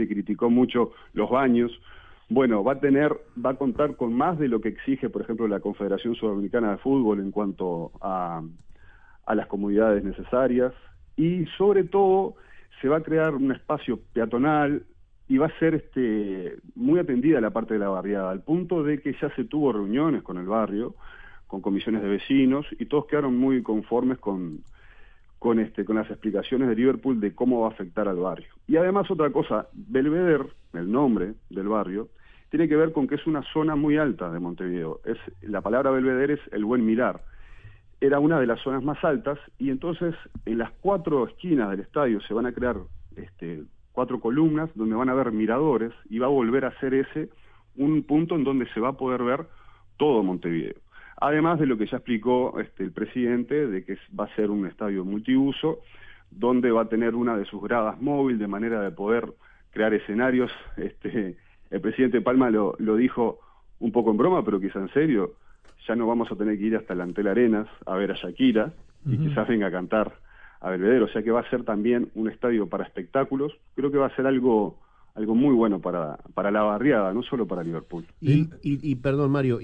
se criticó mucho los baños. Bueno, va a contar con más de lo que exige, por ejemplo, la Confederación Sudamericana de Fútbol en cuanto a las comodidades necesarias, y sobre todo se va a crear un espacio peatonal y va a ser muy atendida la parte de la barriada, al punto de que ya se tuvo reuniones con el barrio, con comisiones de vecinos, y todos quedaron muy conformes con las explicaciones de Liverpool de cómo va a afectar al barrio. Y además otra cosa, Belvedere, el nombre del barrio, tiene que ver con que es una zona muy alta de Montevideo. La palabra Belvedere es el buen mirar. Era una de las zonas más altas, y entonces en las 4 esquinas del estadio se van a crear 4 columnas donde van a haber miradores, y va a volver a ser ese un punto en donde se va a poder ver todo Montevideo. Además de lo que ya explicó el presidente, de que va a ser un estadio multiuso, donde va a tener una de sus gradas móvil, de manera de poder crear escenarios. El presidente Palma lo dijo un poco en broma, pero quizá en serio, ya no vamos a tener que ir hasta el Antel Arenas a ver a Shakira, y quizás venga a cantar a Belvedere, o sea que va a ser también un estadio para espectáculos. Creo que va a ser algo muy bueno para la barriada, no solo para Liverpool. Y perdón, Mario,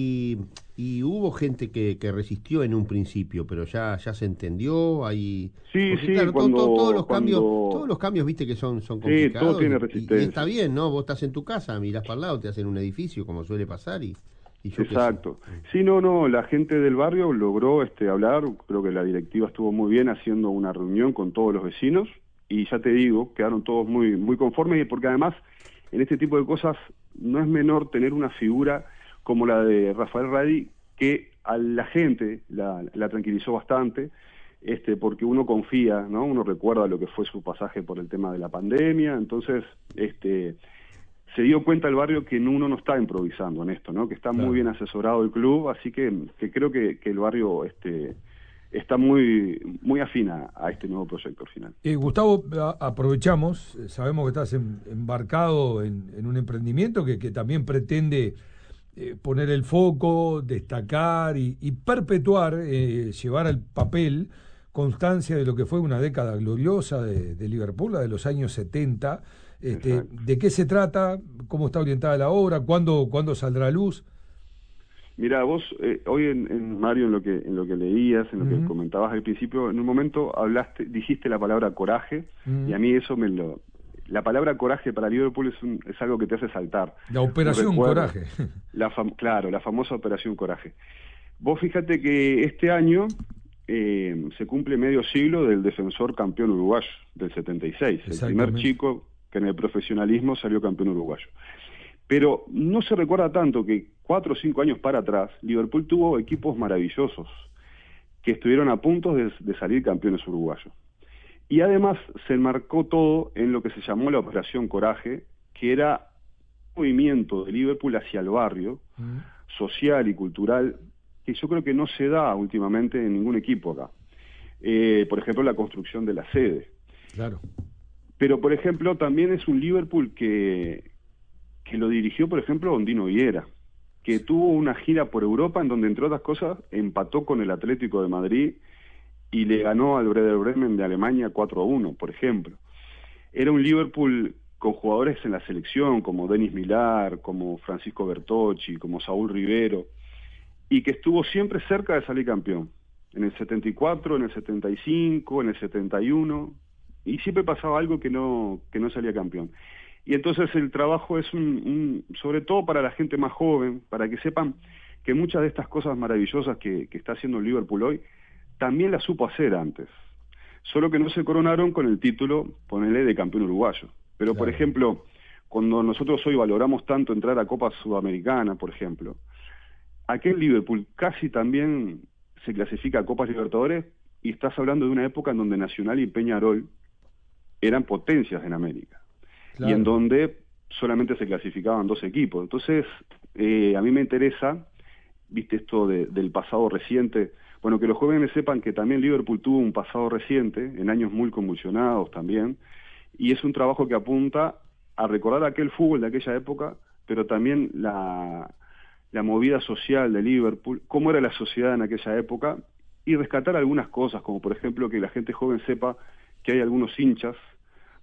y hubo gente que resistió en un principio, pero ya se entendió ahí. Sí, porque, sí, claro, todos los cambios, viste que son complicados. Sí, todo tiene y resistencia. está bien, ¿no? Vos estás en tu casa, mirás para el lado, te hacen un edificio, como suele pasar, y yo Exacto. Sí, no, la gente del barrio logró hablar. Creo que la directiva estuvo muy bien haciendo una reunión con todos los vecinos, y ya te digo, quedaron todos muy, muy conformes, porque además en este tipo de cosas no es menor tener una figura como la de Rafael Radi, que a la gente la tranquilizó bastante, porque uno confía, ¿no? Uno recuerda lo que fue su pasaje por el tema de la pandemia. Entonces se dio cuenta el barrio que uno no está improvisando en esto, ¿no? Que está muy bien asesorado el club, así que creo que el barrio está muy, muy afín a este nuevo proyecto al final. Gustavo, aprovechamos, sabemos que estás embarcado en un emprendimiento que también pretende poner el foco, destacar y perpetuar, llevar al papel constancia de lo que fue una década gloriosa de Liverpool, la de los años 70. ¿De qué se trata? ¿Cómo está orientada la obra? ¿Cuándo saldrá a luz? Mira, vos hoy en Mario, en lo que leías, en lo que comentabas al principio, en un momento dijiste la palabra coraje, y a mí eso la palabra coraje para Liverpool es algo que te hace saltar. La operación Coraje. Claro, la famosa operación Coraje. Vos fíjate que este año se cumple medio siglo del defensor campeón uruguayo, del 76, el primer chico que en el profesionalismo salió campeón uruguayo. Pero no se recuerda tanto que 4 o 5 años para atrás, Liverpool tuvo equipos maravillosos que estuvieron a punto de salir campeones uruguayos. Y además se enmarcó todo en lo que se llamó la Operación Coraje, que era un movimiento de Liverpool hacia el barrio, social y cultural, que yo creo que no se da últimamente en ningún equipo acá. Por ejemplo, la construcción de la sede. Claro. Pero, por ejemplo, también es un Liverpool que lo dirigió, por ejemplo, Ondino Viera, que tuvo una gira por Europa en donde, entre otras cosas, empató con el Atlético de Madrid y le ganó al Werder Bremen de Alemania 4-1, por ejemplo. Era un Liverpool con jugadores en la selección, como Denis Millar, como Francisco Bertocci, como Saúl Rivero, y que estuvo siempre cerca de salir campeón. En el 74, en el 75, en el 71, y siempre pasaba algo que no salía campeón. Y entonces el trabajo es sobre todo para la gente más joven, para que sepan que muchas de estas cosas maravillosas que está haciendo el Liverpool hoy, también las supo hacer antes. Solo que no se coronaron con el título, ponele, de campeón uruguayo. Pero, claro, por ejemplo, cuando nosotros hoy valoramos tanto entrar a Copa Sudamericana, por ejemplo, aquel Liverpool casi también se clasifica a Copas Libertadores, y estás hablando de una época en donde Nacional y Peñarol eran potencias en América. Claro. Y en donde solamente se clasificaban 2 equipos. Entonces, a mí me interesa, viste, esto del pasado reciente. Bueno, que los jóvenes sepan que también Liverpool tuvo un pasado reciente, en años muy convulsionados también, y es un trabajo que apunta a recordar aquel fútbol de aquella época, pero también la movida social de Liverpool, cómo era la sociedad en aquella época, y rescatar algunas cosas, como por ejemplo que la gente joven sepa que hay algunos hinchas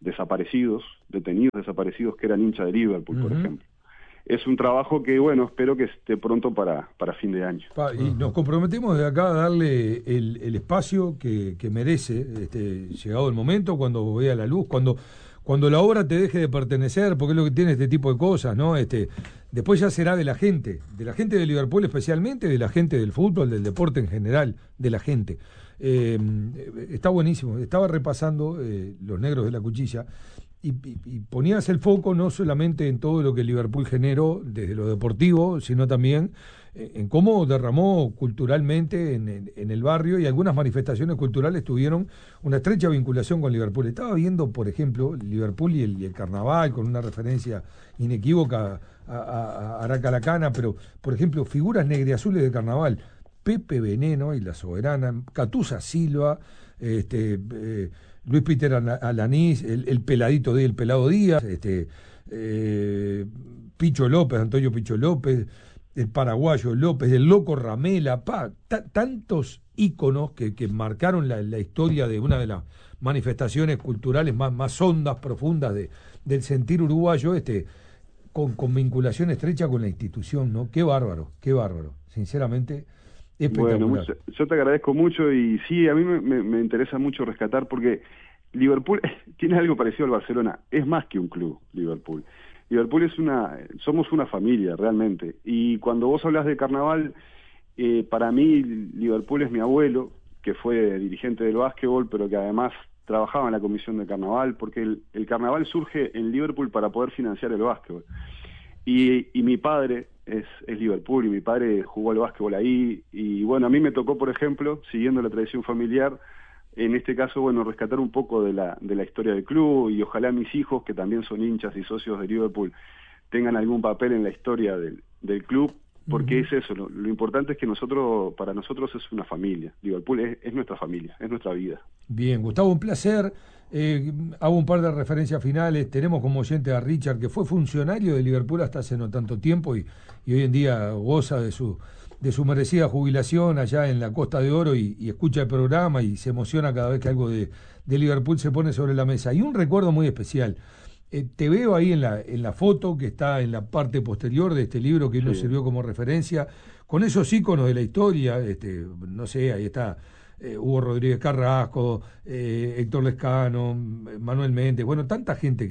desaparecidos, detenidos desaparecidos que eran hinchas de Liverpool, por ejemplo. Es un trabajo que, bueno, espero que esté pronto para fin de año. Y nos comprometemos de acá a darle el espacio que merece, llegado el momento, cuando vea la luz, cuando la obra te deje de pertenecer, porque es lo que tiene este tipo de cosas, ¿no? Después ya será de la gente de Liverpool especialmente, de la gente del fútbol, del deporte en general, de la gente. Está buenísimo. Estaba repasando Los Negros de la Cuchilla y ponías el foco no solamente en todo lo que Liverpool generó desde lo deportivo, sino también en cómo derramó culturalmente en el barrio, y algunas manifestaciones culturales tuvieron una estrecha vinculación con Liverpool. Estaba viendo, por ejemplo, Liverpool y el carnaval, con una referencia inequívoca a Aracalacana, pero, por ejemplo, figuras negriazules de carnaval: Pepe Veneno y La Soberana, Catusa Silva, Luis Peter Alanís, el peladito el pelado Díaz, Picho López, Antonio Picho López, el paraguayo López, el loco Ramela, tantos íconos que marcaron la historia de una de las manifestaciones culturales más hondas, profundas del sentir uruguayo, con vinculación estrecha con la institución, ¿no? Qué bárbaro, sinceramente. Bueno, yo te agradezco mucho, y sí, a mí me interesa mucho rescatar, porque Liverpool tiene algo parecido al Barcelona, es más que un club, Liverpool. Liverpool somos una familia realmente, y cuando vos hablas de carnaval, para mí Liverpool es mi abuelo, que fue dirigente del básquetbol, pero que además trabajaba en la comisión de carnaval, porque el carnaval surge en Liverpool para poder financiar el básquetbol. Y mi padre es Liverpool, y mi padre jugó al básquetbol ahí, y bueno, a mí me tocó, por ejemplo, siguiendo la tradición familiar, en este caso, bueno, rescatar un poco de la historia del club, y ojalá mis hijos, que también son hinchas y socios de Liverpool, tengan algún papel en la historia del club, porque es eso, lo importante es que para nosotros es una familia. Liverpool es nuestra familia, es nuestra vida. Bien, Gustavo, un placer. Hago un par de referencias finales. Tenemos como oyente a Richard, que fue funcionario de Liverpool hasta hace no tanto tiempo, y hoy en día goza de su merecida jubilación allá en la Costa de Oro, y escucha el programa y se emociona cada vez que algo de Liverpool se pone sobre la mesa. Y un recuerdo muy especial. Te veo ahí en la foto que está en la parte posterior de este libro que nos sirvió como referencia, con esos íconos de la historia. No sé, ahí está Hugo Rodríguez Carrasco, Héctor Lescano, Manuel Méndez, bueno, tanta gente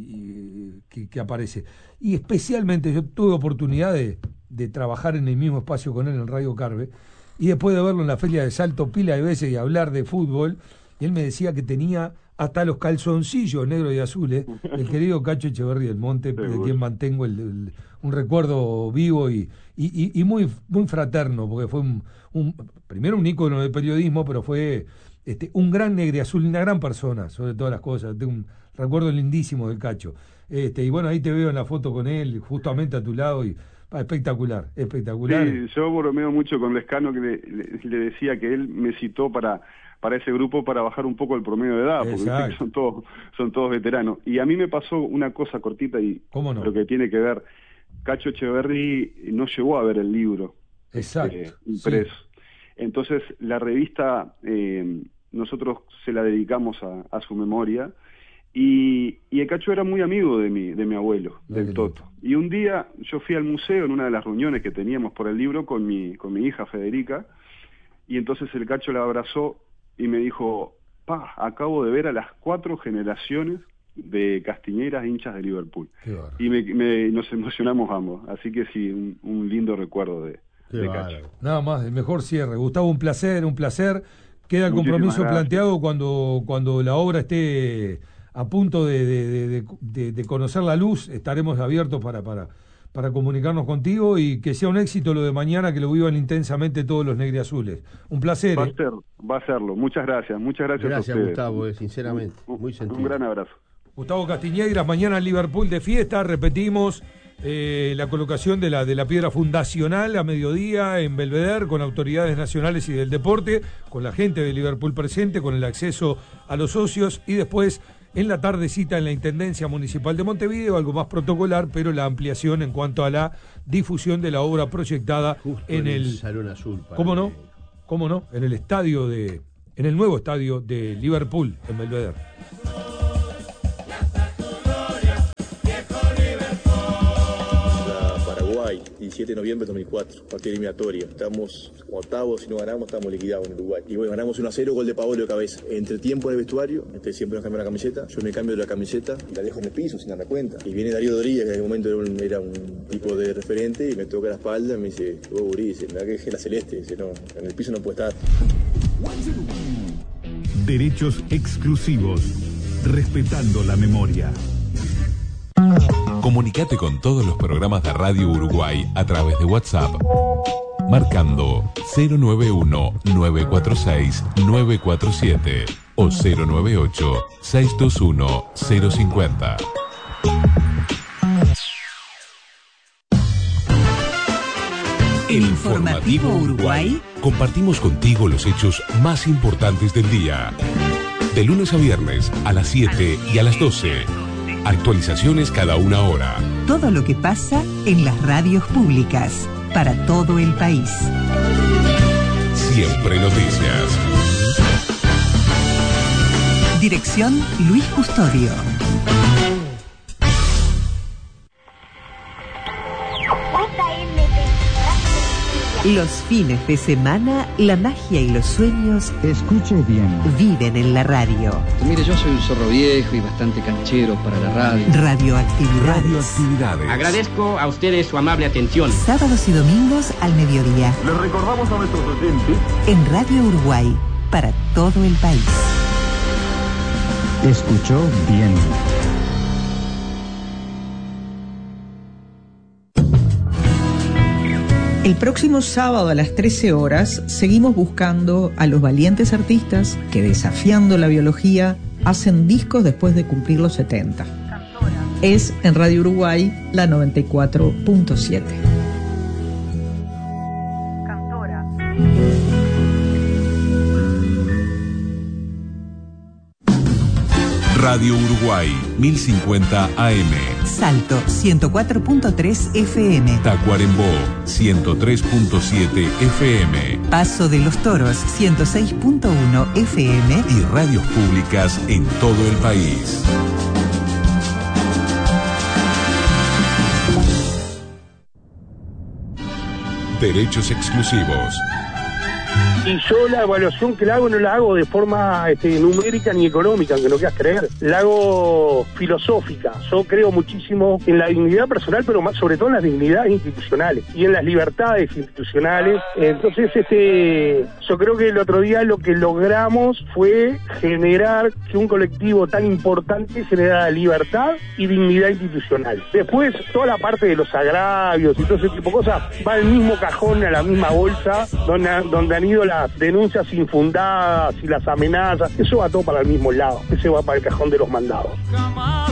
que aparece. Y especialmente yo tuve oportunidad de trabajar en el mismo espacio con él en Radio Carve, y después de verlo en la Feria de Salto pila de veces y hablar de fútbol, y él me decía que tenía hasta los calzoncillos negros y azules, el querido Cacho Echeverría del Monte, de quien mantengo un recuerdo vivo y muy, muy fraterno, porque fue primero un ícono del periodismo, pero fue un gran negriazul, una gran persona, sobre todas las cosas. Tengo un recuerdo lindísimo del Cacho. Y bueno, ahí te veo en la foto con él, justamente a tu lado, y espectacular. Sí, yo bromeo mucho con Lescano, que le decía que él me citó para ese grupo para bajar un poco el promedio de edad, porque ¿viste? Que son todos veteranos. Y a mí me pasó una cosa cortita, y ¿cómo no? Lo que tiene que ver, Cacho Echeverrí no llegó a ver el libro impreso. Sí. Entonces la revista nosotros se la dedicamos a su memoria, y el Cacho era muy amigo de mi abuelo, del Toto. Y un día yo fui al museo en una de las reuniones que teníamos por el libro con mi hija Federica, y entonces el Cacho la abrazó y me dijo: acabo de ver a las 4 generaciones de castiñeras hinchas de Liverpool. Y nos emocionamos ambos. Así que sí, un lindo recuerdo de Cacho. Nada más, el mejor cierre. Gustavo, un placer. Queda el compromiso planteado cuando la obra esté a punto de conocer la luz. Estaremos abiertos para comunicarnos contigo, y que sea un éxito lo de mañana, que lo vivan intensamente todos los negriazules. Un placer. Va a serlo. Muchas gracias a ustedes. Gracias, Gustavo, sinceramente. Muy sentido. Un gran abrazo. Gustavo Castiñeiras, mañana en Liverpool de fiesta. Repetimos la colocación de la piedra fundacional a mediodía en Belvedere, con autoridades nacionales y del deporte, con la gente de Liverpool presente, con el acceso a los socios, y después en la tardecita en la Intendencia Municipal de Montevideo, algo más protocolar, pero la ampliación en cuanto a la difusión de la obra proyectada en el Salón Azul. ¿Cómo no? En el nuevo estadio de Liverpool en Belvedere. 27 de noviembre de 2004, partido eliminatorio. Estamos como octavos, si no ganamos estamos liquidados en Uruguay. Y bueno, ganamos 1-0, gol de Paolo de cabeza. Entre tiempo en el vestuario, siempre nos cambian la camiseta, yo me cambio de la camiseta y la dejo en el piso sin darme cuenta. Y viene Darío Doría, que en ese momento era un tipo de referente, y me toca la espalda y me dice, Gurí, dice, mirá que es la celeste, dice, no, en el piso no puede estar. Derechos exclusivos, respetando la memoria. Comunicate con todos los programas de Radio Uruguay a través de WhatsApp, marcando 091-946-947 o 098-621-050. El Informativo Uruguay. Compartimos contigo los hechos más importantes del día. De lunes a viernes a las 7 y a las 12. Actualizaciones cada una hora. Todo lo que pasa en las radios públicas para todo el país. Siempre noticias. Dirección Luis Custodio. Los fines de semana, la magia y los sueños, escuche bien, viven en la radio. Mire, yo soy un zorro viejo y bastante canchero para la radio. Radioactividades. Agradezco a ustedes su amable atención. Sábados y domingos al mediodía. Les recordamos a nuestros oyentes en Radio Uruguay, para todo el país. Escuchó bien. El próximo sábado a las 13 horas seguimos buscando a los valientes artistas que, desafiando la biología, hacen discos después de cumplir los 70. Es en Radio Uruguay la 94.7. Radio Uruguay, 1050 AM. Salto, 104.3 FM. Tacuarembó, 103.7 FM. Paso de los Toros, 106.1 FM. Y radios públicas en todo el país. Derechos exclusivos. Y yo la evaluación que la hago no la hago de forma numérica ni económica, aunque no quieras creer. La hago filosófica. Yo creo muchísimo en la dignidad personal, pero más sobre todo en las dignidades institucionales y en las libertades institucionales. Entonces, yo creo que el otro día lo que logramos fue generar que un colectivo tan importante generara libertad y dignidad institucional. Después, toda la parte de los agravios y todo ese tipo de cosas va al mismo cajón, a la misma bolsa, donde han ido las denuncias infundadas y las amenazas. Eso va todo para el mismo lado. Ese va para el cajón de los mandados.